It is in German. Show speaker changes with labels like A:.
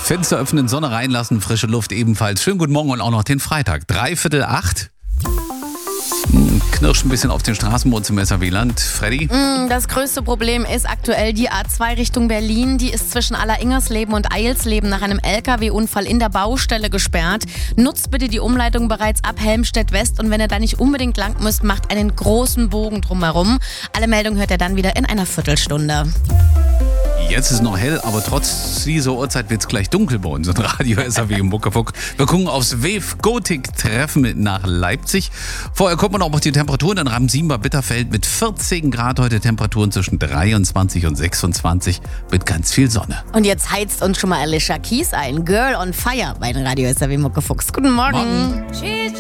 A: Fenster öffnen, Sonne reinlassen, frische Luft ebenfalls. Schönen guten Morgen und auch noch den Freitag. 7:45. Knirscht ein bisschen auf den Straßenboden im SAW-Land. Freddy?
B: Das größte Problem ist aktuell die A2 Richtung Berlin. Die ist zwischen Alleringers-Leben und Eilsleben nach einem LKW-Unfall in der Baustelle gesperrt. Nutzt bitte die Umleitung bereits ab Helmstedt West und wenn ihr da nicht unbedingt lang müsst, macht einen großen Bogen drumherum. Alle Meldungen hört ihr dann wieder in einer Viertelstunde.
A: Jetzt ist noch hell, aber trotz dieser Uhrzeit wird es gleich dunkel bei uns. Und Radio SAW im Muckefuck. Wir gucken aufs WEF Gotik-Treffen nach Leipzig. Vorher gucken wir noch auf die Temperaturen. In Ramsieber-Bitterfeld mit 14 Grad heute, Temperaturen zwischen 23 und 26 mit ganz viel Sonne.
B: Und jetzt heizt uns schon mal Alicia Keys ein. Girl on Fire bei den Radio SAW Muckefucks. Guten Morgen.